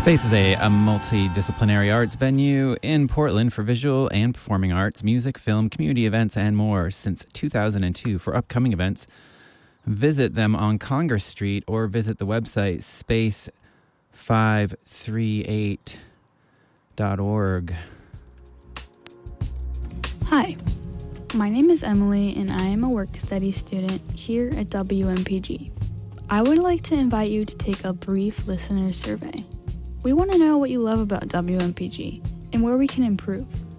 Space is a multidisciplinary arts venue in Portland for visual and performing arts, music, film, community events, and more. Since 2002, for upcoming events, visit them on Congress Street or visit the website space538.org. Hi, my name is Emily, and I am a work-study student here at WMPG. I would like to invite you to take a brief listener survey. We want to know what you love about WMPG and where we can improve.